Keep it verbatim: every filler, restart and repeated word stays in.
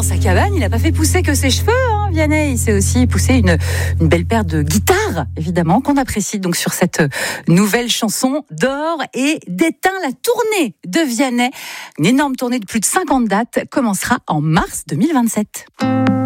dans sa cabane, il n'a pas fait pousser que ses cheveux, hein, Vianney. Il s'est aussi poussé une, une belle paire de guitares, évidemment, qu'on apprécie donc sur cette nouvelle chanson d'or et d'éteint. La tournée de Vianney, une énorme tournée de plus de cinquante dates, commencera en mars deux mille vingt-sept.